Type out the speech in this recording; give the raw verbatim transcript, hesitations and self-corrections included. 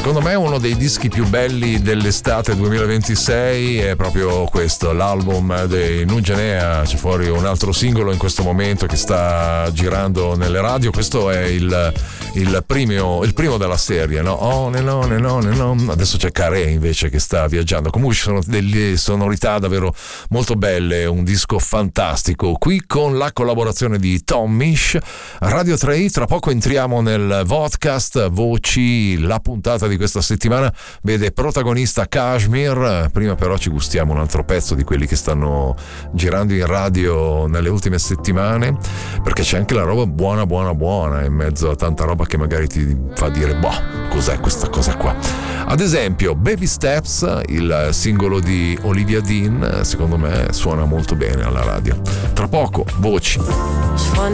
secondo me uno dei dischi più belli dell'estate duemilaventisei è proprio questo, l'album dei Nugenea. C'è fuori un altro singolo in questo momento che sta girando nelle radio. Questo è il, il, primo, il primo della serie, no? Oh, no, no, no, no. Adesso c'è Carré invece che sta viaggiando. Comunque ci sono delle sonorità davvero molto belle, un disco fantastico. Qui con la collaborazione di Tom Misch, Radio tre. Tra poco entriamo nel podcast Voci. La puntata di questa settimana vede protagonista Kashmir. Prima però ci gustiamo un altro pezzo di quelli che stanno girando in radio nelle ultime settimane, perché c'è anche la roba buona buona buona in mezzo a tanta roba che magari ti fa dire boh, cos'è questa cosa qua. Ad esempio Baby Steps, il singolo di Olivia Dean, secondo me suona molto bene alla radio. Tra poco Voci.